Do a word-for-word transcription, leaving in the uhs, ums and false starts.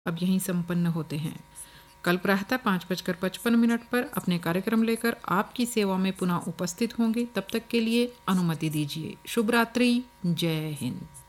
अब यहीं संपन्न होते हैं। कल प्रातः पाँच बजकर पचपन मिनट पर अपने कार्यक्रम लेकर आपकी सेवा में पुनः उपस्थित होंगे। तब तक के लिए अनुमति दीजिए। शुभ रात्रि। जय हिंद।